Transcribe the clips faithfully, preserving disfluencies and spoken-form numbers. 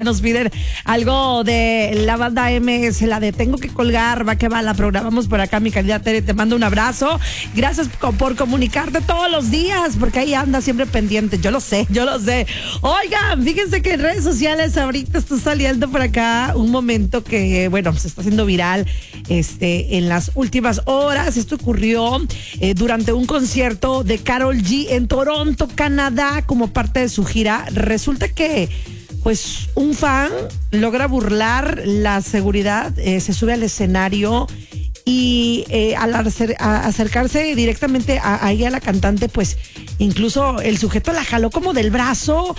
nos piden algo de la banda M S, la de Tengo que colgar, va que va, la programamos por acá, mi querida Tere, te mando un abrazo. Gracias por comunicarte todos los días, porque ahí anda siempre pendiente, yo lo sé, yo lo sé. Oigan, fíjense que en redes sociales ahorita está saliendo por acá un momento que, bueno, se está haciendo viral este, en las últimas horas. Esto ocurrió eh, durante un concierto de Karol G en Toronto, Canadá, como parte de su gira. Resulta que pues un fan logra burlar la seguridad, eh, se sube al escenario y eh, al acer- a acercarse directamente a, ahí a la cantante, pues incluso el sujeto la jaló como del brazo.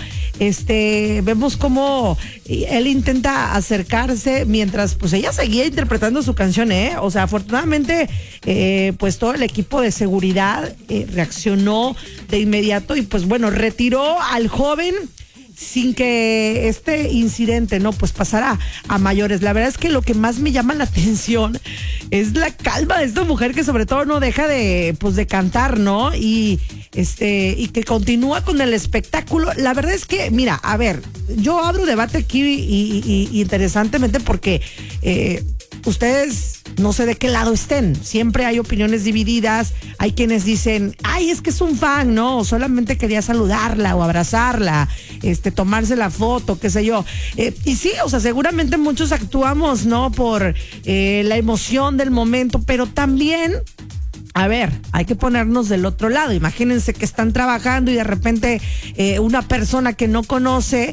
Este, vemos cómo él intenta acercarse mientras pues ella seguía interpretando su canción, ¿eh? O sea, afortunadamente eh, pues todo el equipo de seguridad eh, reaccionó de inmediato y pues bueno, retiró al joven sin que este incidente, no, pues pasara a mayores. La verdad es que lo que más me llama la atención es la calma de esta mujer, que sobre todo no deja de, pues de cantar, ¿no? Y este, y que continúa con el espectáculo. La verdad es que, mira, a ver, yo abro debate aquí y, y, y interesantemente porque eh, ustedes no sé de qué lado estén, siempre hay opiniones divididas. Hay quienes dicen, ay, es que es un fan, ¿no? O solamente quería saludarla o abrazarla, este, tomarse la foto, qué sé yo. Eh, y sí, o sea, seguramente muchos actuamos, ¿no? Por eh, la emoción del momento, pero también, a ver, hay que ponernos del otro lado. Imagínense que están trabajando y de repente eh, una persona que no conoce,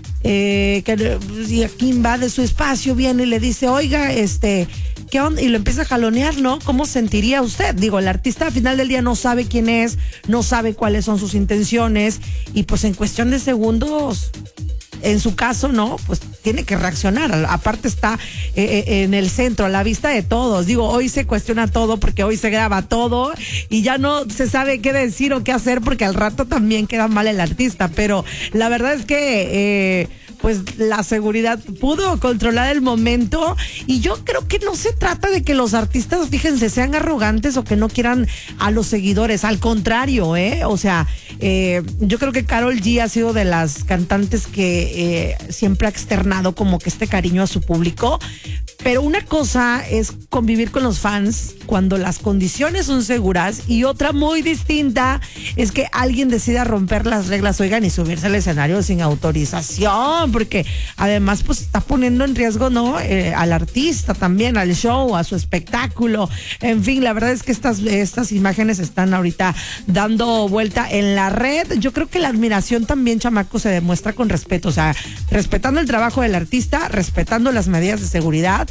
eh, que y aquí invade su espacio, viene y le dice, oiga, este, ¿qué onda? Y lo empieza a jalonear, ¿no? ¿Cómo sentiría usted? Digo, el artista al final del día no sabe quién es, no sabe cuáles son sus intenciones y pues en cuestión de segundos, en su caso, ¿no? Pues tiene que reaccionar. Aparte está eh, en el centro, a la vista de todos. Digo, hoy se cuestiona todo porque hoy se graba todo y ya no se sabe qué decir o qué hacer porque al rato también queda mal el artista. Pero la verdad es que eh, pues la seguridad pudo controlar el momento y yo creo que no se trata de que los artistas, fíjense, sean arrogantes o que no quieran a los seguidores. Al contrario, ¿eh? O sea, eh, yo creo que Karol G ha sido de las cantantes que Eh, siempre ha externado como que este cariño a su público, pero una cosa es convivir con los fans cuando las condiciones son seguras y otra muy distinta es que alguien decida romper las reglas, oigan, y subirse al escenario sin autorización, porque además pues está poniendo en riesgo, ¿no? Eh, al artista también, al show, a su espectáculo, en fin, la verdad es que estas, estas imágenes están ahorita dando vuelta en la red. Yo creo que la admiración también, chamaco, se demuestra con respeto, o sea, respetando el trabajo del artista, respetando las medidas de seguridad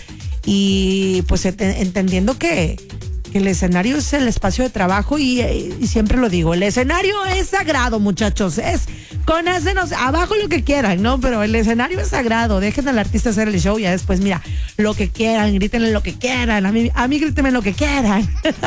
y pues ent- entendiendo que, que el escenario es el espacio de trabajo y, y siempre lo digo, el escenario es sagrado, muchachos, es con ese, no sé, abajo lo que quieran, ¿no? Pero el escenario es sagrado, dejen al artista hacer el show y ya después, mira, lo que quieran, grítenle lo que quieran, a mí, a mí grítenme lo que quieran.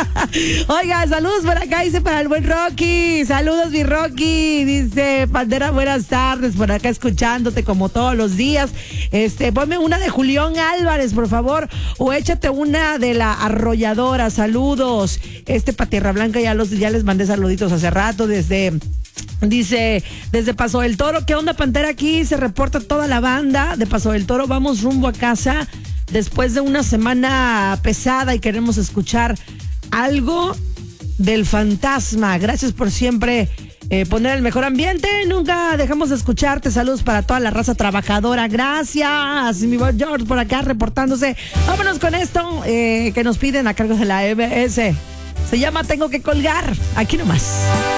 Oiga, saludos por acá, dice para el buen Rocky, saludos mi Rocky, dice Pandera, buenas tardes, por acá escuchándote como todos los días, este, ponme una de Julián Álvarez, por favor, o échate una de La Arrolladora, saludos, este pa' Tierra Blanca, ya los, ya les mandé saluditos hace rato, desde... Dice, desde Paso del Toro, ¿qué onda, Pantera? Aquí se reporta toda la banda de Paso del Toro, vamos rumbo a casa después de una semana pesada y queremos escuchar algo del Fantasma. Gracias por siempre eh, poner el mejor ambiente, nunca dejamos de escucharte, saludos para toda la raza trabajadora, gracias, mi buen George por acá reportándose. Vámonos con esto eh, que nos piden a cargo de la M S, se llama Tengo que colgar, aquí nomás.